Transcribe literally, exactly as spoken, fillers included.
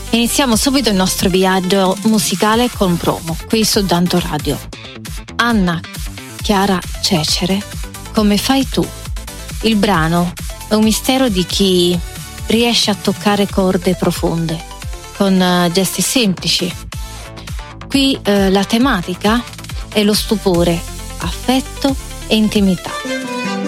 Iniziamo subito il nostro viaggio musicale con promo, qui su Danto Radio. Anna Chiara Cecere, Come fai tu? Il brano è un mistero di chi riesce a toccare corde profonde, con gesti semplici. Qui eh, la tematica è lo stupore, affetto e intimità.